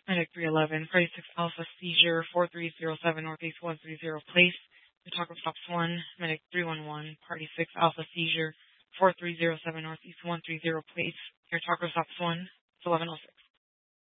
Medic 311, Party 6 Alpha Seizure 4307 Northeast 130 Place. Your taco stops 1. Medic 311, Party 6 Alpha Seizure 4307 Northeast 130 Place. Your taco stops 1. It's 1106.